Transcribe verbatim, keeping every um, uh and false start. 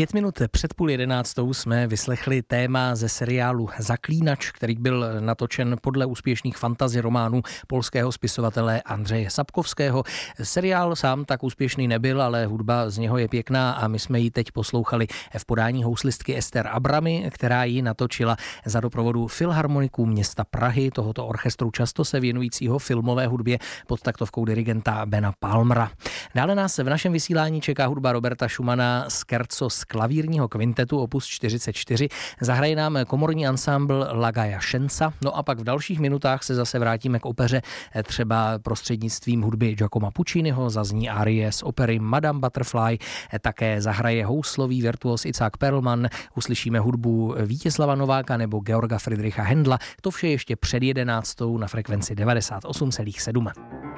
Pět minut před půl jedenáctou jsme vyslechli téma ze seriálu Zaklínač, který byl natočen podle úspěšných fantasy románů polského spisovatele Andřeje Sapkowského. Seriál sám tak úspěšný nebyl, ale hudba z něho je pěkná a my jsme ji teď poslouchali v podání houslistky Ester Abramy, která ji natočila za doprovodu Filharmoniků města Prahy, tohoto orchestru často se věnujícího filmové hudbě pod taktovkou dirigenta Bena Palmera. Dále nás v našem vysílání čeká hudba Roberta Schumana Scherzo z klavírního kvintetu opus čtyřicet čtyři. Zahraje nám komorní ansámbl La Gaia Scienza. No a pak v dalších minutách se zase vrátíme k opeře, třeba prostřednictvím hudby Giacomo Pucciniho, zazní árie z opery Madame Butterfly, také zahraje houslový virtuos Isaac Perlman, uslyšíme hudbu Vítězslava Nováka nebo Georga Friedricha Händla. To vše ještě před jedenáctou na frekvenci devadesát osm celá sedm.